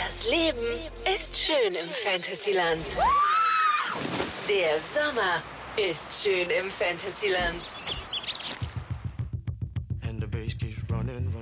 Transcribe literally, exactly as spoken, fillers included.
Das Leben ist schön im Fantasyland. Der Sommer ist schön im Fantasyland. And the bass keeps running, running.